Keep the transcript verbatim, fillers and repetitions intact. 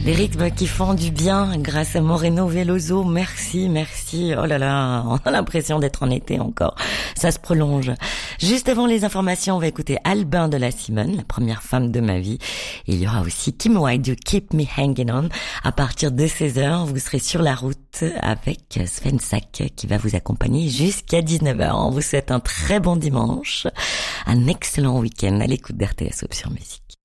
Des rythmes qui font du bien grâce à Moreno Veloso. Merci, merci. Oh là là, on a l'impression d'être en été encore. Ça se prolonge. Juste avant les informations, on va écouter Albin de la Simone, la première femme de ma vie. Et il y aura aussi Kim White de Keep Me Hanging On. À partir de seize heures, vous serez sur la route avec Sven Sack qui va vous accompagner jusqu'à dix-neuf heures. On vous souhaite un très bon dimanche, un excellent week-end à l'écoute d'R T S Option Musique.